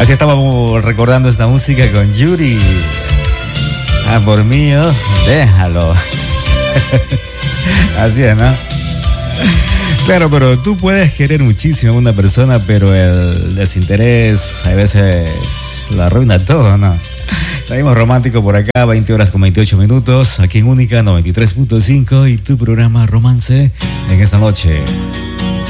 Así estábamos recordando esta música con Yuri. Amor mío, déjalo. Así es, ¿no? Claro, pero tú puedes querer muchísimo a una persona, pero el desinterés a veces lo arruina todo, ¿no? Seguimos romántico por acá, 20 horas con 28 minutos, aquí en Única 93.5 y tu programa Romance en esta noche.